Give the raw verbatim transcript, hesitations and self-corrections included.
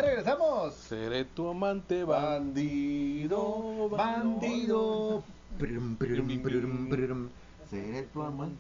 regresamos. Seré tu amante bandido, Bandido. Prum, prum, prum, prum. Seré tu amante.